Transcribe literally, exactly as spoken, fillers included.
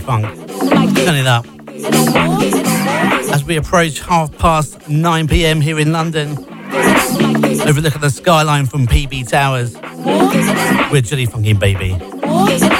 Funk. Turn it up. As we approach half past nine p.m. here in London, overlook at the skyline from P B Towers. We're Jilly Funkin' Baby.